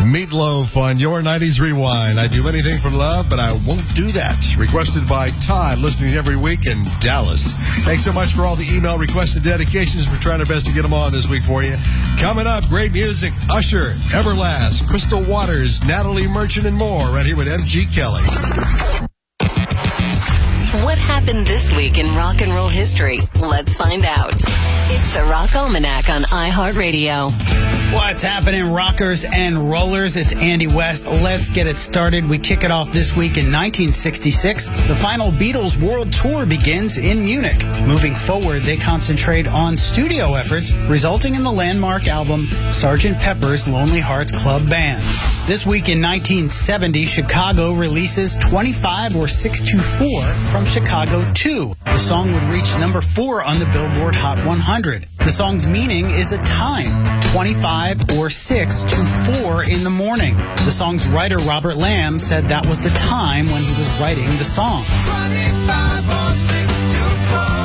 Meatloaf on your 90s Rewind. I do anything for love, but I won't do that. Requested by Todd, listening every week in Dallas. Thanks so much for all the email requests and dedications. We're trying our best to get them on this week for you. Coming up, great music. Usher, Everlast, Crystal Waters, Natalie Merchant, and more right here with MG Kelly. What happened this week in rock and roll history? Let's find out. It's the Rock Almanac on iHeartRadio. What's happening, rockers and rollers? It's Andy West. Let's get it started. We kick it off this week in 1966. The final Beatles World Tour begins in Munich. Moving forward, they concentrate on studio efforts, resulting in the landmark album Sgt. Pepper's Lonely Hearts Club Band. This week in 1970, Chicago releases 25 or 624 from Chicago 2. The song would reach number 4 on the Billboard Hot 100. The song's meaning is a time, 25 or 6 to 4 in the morning. The song's writer, Robert Lamb, said that was the time when he was writing the song. 25 or 6 to 4.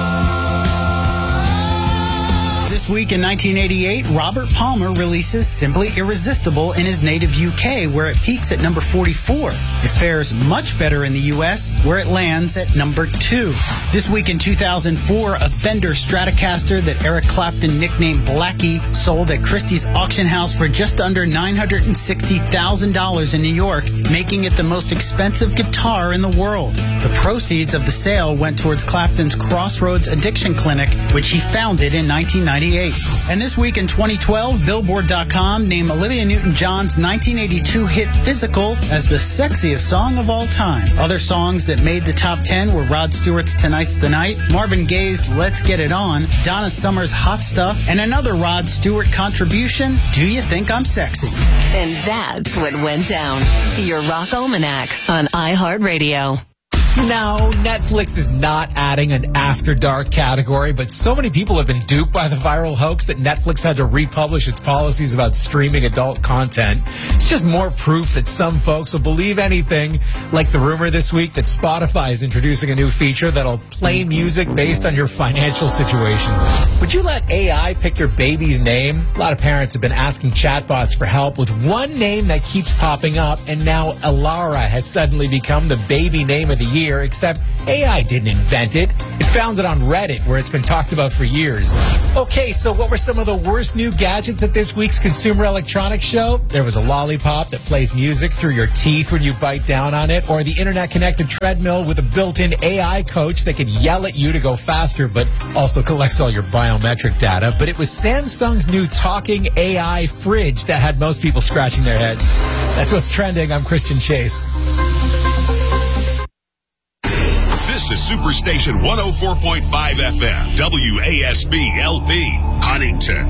This week in 1988, Robert Palmer releases Simply Irresistible in his native UK, where it peaks at number 44. It fares much better in the US, where it lands at number 2. This week in 2004, a Fender Stratocaster that Eric Clapton nicknamed Blackie sold at Christie's auction house for just under $960,000 in New York, making it the most expensive guitar in the world. The proceeds of the sale went towards Clapton's Crossroads Addiction Clinic, which he founded in 1998. And this week in 2012, Billboard.com named Olivia Newton-John's 1982 hit Physical as the sexiest song of all time. Other songs that made the top 10 were Rod Stewart's Tonight's the Night, Marvin Gaye's Let's Get It On, Donna Summer's Hot Stuff, and another Rod Stewart contribution, Do You Think I'm Sexy? And that's what went down. Your Rock Almanac on iHeartRadio. Now, Netflix is not adding an After Dark category, but so many people have been duped by the viral hoax that Netflix had to republish its policies about streaming adult content. It's just more proof that some folks will believe anything, like the rumor this week that Spotify is introducing a new feature that'll play music based on your financial situation. Would you let AI pick your baby's name? A lot of parents have been asking chatbots for help with one name that keeps popping up, and now Alara has suddenly become the baby name of the year. Except AI didn't invent it. It found it on Reddit, where it's been talked about for years. Okay, so what were some of the worst new gadgets at this week's Consumer Electronics Show? There was a lollipop that plays music through your teeth when you bite down on it, or the internet-connected treadmill with a built-in AI coach that could yell at you to go faster, but also collects all your biometric data. But it was Samsung's new talking AI fridge that had most people scratching their heads. That's what's trending. I'm Christian Chase. This is Superstation 104.5 FM, WASB LP, Huntington.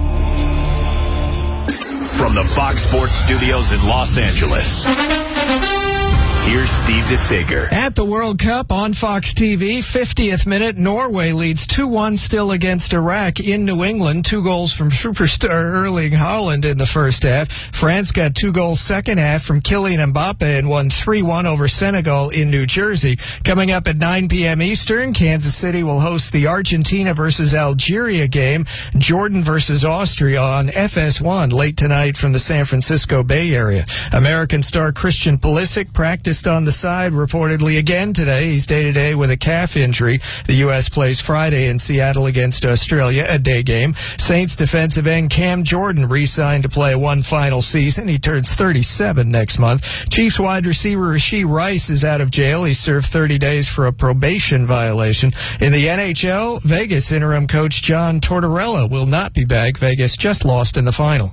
From the Fox Sports Studios in Los Angeles, here's Steve DeSager. At the World Cup on Fox TV, 50th minute, Norway leads 2-1 still against Iraq in New England. 2 goals from superstar Erling Haaland in the first half. France got 2 goals second half from Kylian Mbappe and won 3-1 over Senegal in New Jersey. Coming up at 9 p.m. Eastern, Kansas City will host the Argentina versus Algeria game. Jordan versus Austria on FS1 late tonight from the San Francisco Bay Area. American star Christian Pulisic practiced on the side reportedly again today. He's day-to-day with a calf injury. The U.S. plays Friday in Seattle against Australia, a day game. Saints defensive end Cam Jordan re-signed to play one final season. He turns 37 next month. Chiefs wide receiver Rashee Rice is out of jail. He served 30 days for a probation violation. In the NHL, Vegas interim coach John Tortorella will not be back. Vegas just lost in the final.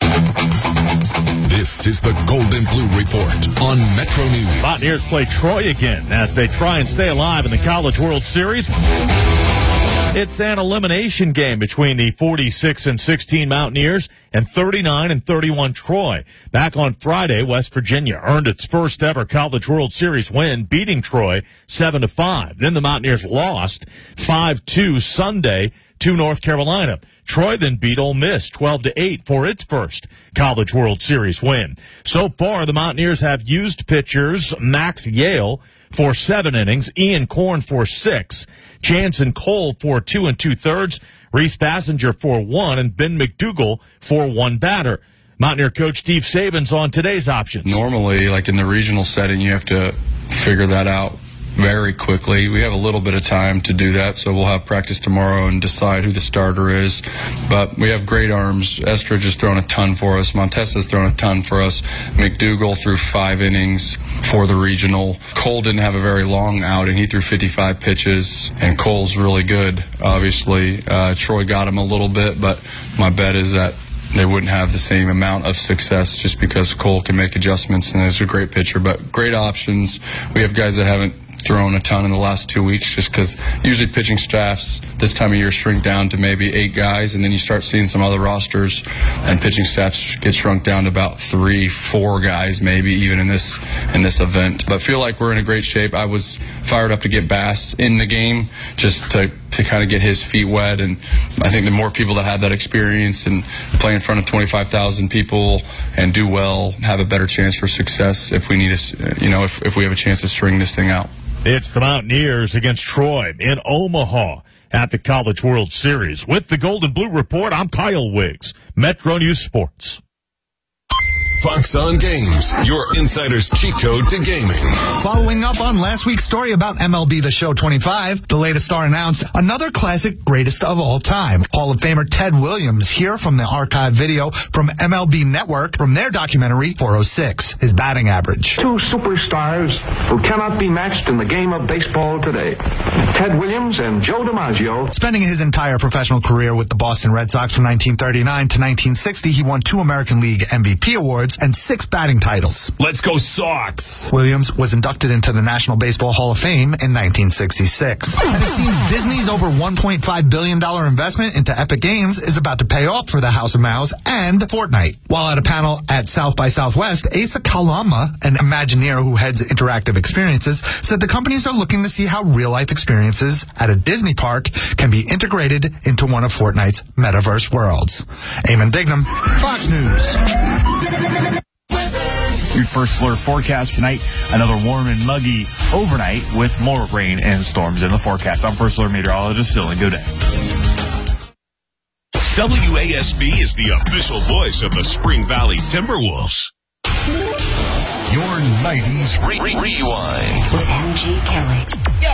This is the Golden Blue Report on Metro News. Mountaineers play Troy again as they try and stay alive in the College World Series. It's an elimination game between the 46-16 Mountaineers and 39-31 Troy. Back on Friday, West Virginia earned its first ever College World Series win, beating Troy 7-5. Then the Mountaineers lost 5-2 Sunday to North Carolina. Troy then beat Ole Miss 12-8 for its first College World Series win. So far, the Mountaineers have used pitchers Max Yale for 7 innings, Ian Korn for 6, Jansen Cole for 2 2/3, Reese Passenger for 1, and Ben McDougal for 1 batter. Mountaineer coach Steve Saban's on today's options. Normally, like in the regional setting, you have to figure that out very quickly. We have a little bit of time to do that, so we'll have practice tomorrow and decide who the starter is. But we have great arms. Estridge has thrown a ton for us. Montessa's thrown a ton for us. McDougal threw 5 innings for the regional. Cole didn't have a very long outing. He threw 55 pitches, and Cole's really good, obviously. Troy got him a little bit, but my bet is that they wouldn't have the same amount of success just because Cole can make adjustments and is a great pitcher. But great options. We have guys that haven't thrown a ton in the last 2 weeks just because usually pitching staffs this time of year shrink down to maybe 8 guys, and then you start seeing some other rosters and pitching staffs get shrunk down to about 3-4 guys maybe even in this event. But feel like we're in a great shape. I was fired up to get Bass in the game just to kind of get his feet wet, and I think the more people that have that experience and play in front of 25,000 people and do well have a better chance for success if we need if we have a chance to string this thing out. It's the Mountaineers against Troy in Omaha at the College World Series. With the Gold and Blue Report, I'm Kyle Wiggs, Metro News Sports. Fox on Games, your insider's cheat code to gaming. Following up on last week's story about MLB The Show 25, the latest star announced another classic greatest of all time. Hall of Famer Ted Williams here from the archive video from MLB Network from their documentary 406, his batting average. 2 superstars who cannot be matched in the game of baseball today. Ted Williams and Joe DiMaggio. Spending his entire professional career with the Boston Red Sox from 1939 to 1960, he won 2 American League MVP awards and 6 batting titles. Let's go Sox! Williams was inducted into the National Baseball Hall of Fame in 1966. And it seems Disney's over $1.5 billion investment into Epic Games is about to pay off for the House of Mouse and Fortnite. While at a panel at South by Southwest, Asa Kalama, an Imagineer who heads interactive experiences, said the companies are looking to see how real-life experiences at a Disney park can be integrated into one of Fortnite's metaverse worlds. Eamon Dignam, Fox News. Your first alert forecast tonight, another warm and muggy overnight with more rain and storms in the forecast. I'm First Alert Meteorologist Dylan Godet. WASB is the official voice of the Spring Valley Timberwolves. Your 90s Rewind with MG Kelly.